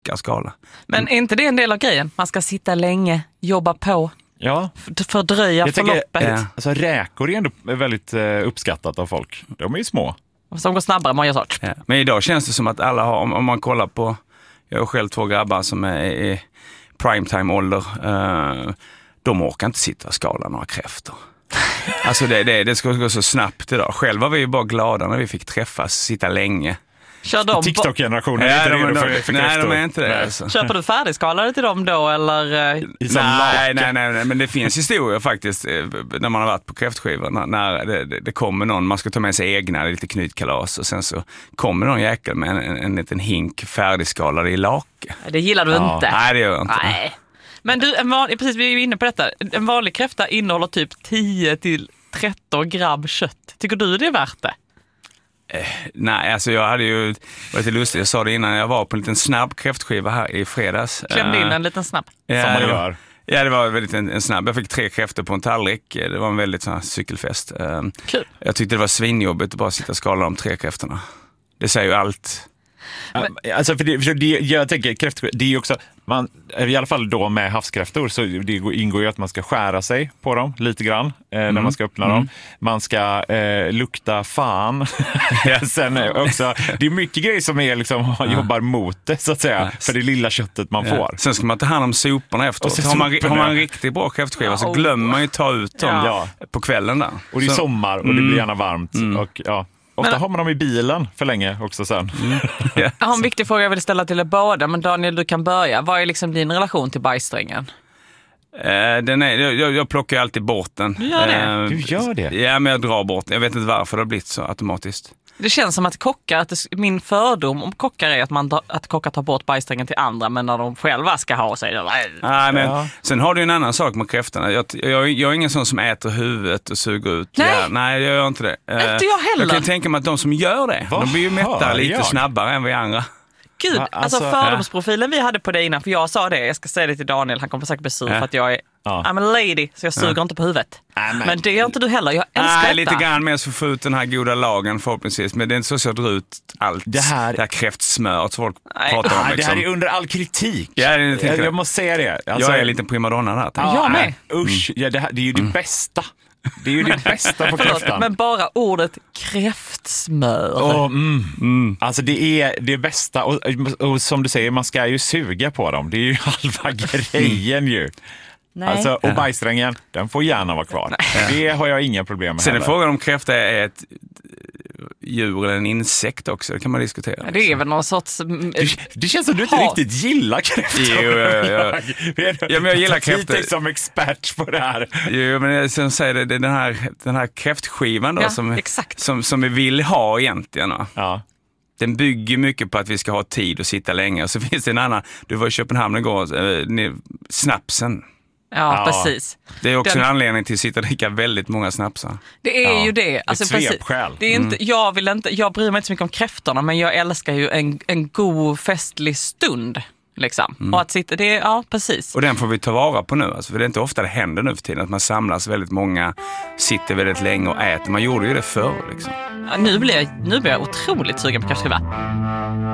skala. Men är inte det en del av grejen? Man ska sitta länge, jobba på, fördröja förloppet. Alltså, räkor är ändå väldigt uppskattat av folk. De är ju små. Som går snabbare än man gör så. Ja. Men idag känns det som att alla har, om man kollar på, jag har själv 2 grabbar som är i primetime-ålder, de orkar inte sitta och skala några kräftor. Alltså det ska gå så snabbt idag. Själva var vi ju bara glada när vi fick träffas, sitta länge. TikTok-generationen är inte redo för kräftor. Nej, de är inte det. Alltså. Köper du färdigskalade till dem då, eller? Nej, men det finns historier faktiskt när man har varit på kräftskivor när det kommer någon, man ska ta med sig egna, lite knytkalas, och sen så kommer någon jäkel med en liten hink färdigskalade i lake. Det gillar du inte. Nej, det gör jag inte. Nej. Men du, precis, vi är ju inne på detta. En vanlig kräfta innehåller typ 10-13 gram kött. Tycker du det är värt det? Nej, alltså jag hade ju varit lite lustigt. Jag sa det innan, jag var på en liten snabb kräftskiva här i fredags. Klämde in en liten snabb. Som man gör. Ja, det var väldigt en snabb. Jag fick 3 kräftor på en tallrik. Det var en väldigt sån här cykelfest. Kul. Jag tyckte det var svinjobbigt att bara sitta och skala de 3 kräftorna. Det säger ju allt. Alltså för det, jag tänker kräftor, det är ju också i alla fall då med havskräftor, så det ingår ju att man ska skära sig på dem lite grann när man ska öppna dem. Man ska lukta fan. Sen också, det är mycket grejer som är liksom, jobbar mot det så att säga, för det lilla köttet man får. Sen ska man ta hand om soporna efteråt. Har man en riktigt bra kräftskiva så glömmer man ju ta ut dem på kvällen där. Och det är sommar och det blir gärna varmt och ofta har man dem i bilen för länge också sen. Jag har en viktig fråga jag vill ställa till er båda, men Daniel, du kan börja. Vad är liksom din relation till bajssträngen? Jag plockar ju alltid bort den. Du gör det? Du gör det? Ja, men jag drar bort den. Jag vet inte varför det har blivit så automatiskt. Det känns som att min fördom om kockar är att kockar tar bort bajssträngen till andra, men när de själva ska ha sig. Nej, men sen har du en annan sak med kräftorna. Jag är ingen sån som äter huvudet och suger ut. Nej, jag gör inte det. Inte jag heller. Jag kan tänka mig att de som gör det, de blir ju mätta lite snabbare än vi andra. Gud, alltså fördomsprofilen vi hade på det innan, för jag sa det, jag ska säga det till Daniel, han kommer säkert bli sur för att jag är I'm a lady, så jag suger inte på huvudet. Men det gör inte du heller, jag älskar detta. Lite grann mer så få ut den här goda lagen förhoppningsvis, men det är inte så jag drar ut allt det här kräftsmört folk pratar om. Liksom. Det här är under all kritik. Jag måste säga det. Alltså, jag är en liten primadonna där. Jag med. Usch, det är ju det bästa. Det är ju det bästa på kräftan. Men bara ordet kräftsmör. Alltså det är det bästa. Och som du säger, man ska ju suga på dem. Det är ju halva grejen ju. Nej. Alltså, och bajssträngen, den får gärna vara kvar. Det har jag inga problem med. Sen är frågan om kräfta är ett djur eller en insekt också, det kan man diskutera. Ja, det är väl någon sorts... Det känns som du inte riktigt gillar kräftor. Jo, ja, men jag gillar kräftor. Du som expert på det här. Jo, men sen säger det den här kräftskivan då, som vi vill ha egentligen. Ja. Den bygger mycket på att vi ska ha tid och sitta länge. Och så finns det en annan, du var i Köpenhamn igår, snapsen. Ja, precis. Det är också en anledning till att sitta och dricka väldigt många snapsar. Det är ju det. Alltså, ett svepskäl. Det är inte, jag bryr mig inte så mycket om kräftorna, men jag älskar ju en god festlig stund. Liksom. Och att sitta, precis. Och den får vi ta vara på nu. Alltså, för det är inte ofta det händer nu för tiden att man samlas väldigt många, sitter väldigt länge och äter. Man gjorde ju det förr. Liksom. Ja, nu blir jag otroligt sugen på kräftskiva.